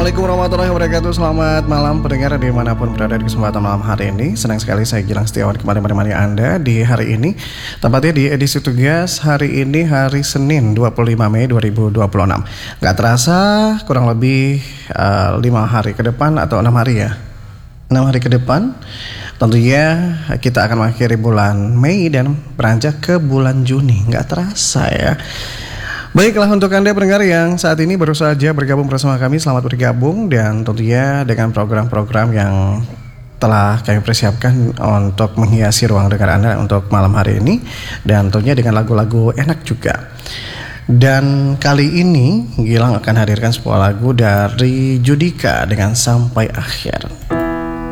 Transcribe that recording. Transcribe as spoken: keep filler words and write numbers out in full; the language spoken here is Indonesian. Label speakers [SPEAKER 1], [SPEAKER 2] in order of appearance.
[SPEAKER 1] Assalamualaikum warahmatullahi wabarakatuh. Selamat malam pendengar dimanapun berada di kesempatan malam hari ini. Senang sekali saya Gilang Setiawan kembali menemani Anda di hari ini, tepatnya di edisi tugas hari ini, hari Senin dua puluh lima Mei dua ribu dua puluh enam. Gak terasa kurang lebih uh, lima hari ke depan atau enam hari ya enam hari ke depan tentunya kita akan mengakhiri bulan Mei dan beranjak ke bulan Juni. Gak terasa ya. Baiklah, untuk Anda pendengar yang saat ini baru saja bergabung bersama kami, selamat bergabung, dan tentunya dengan program-program yang telah kami persiapkan untuk menghiasi ruang dengar Anda untuk malam hari ini, dan tentunya dengan lagu-lagu enak juga. Dan kali ini Gilang akan hadirkan sebuah lagu dari Judika dengan Sampai Akhir.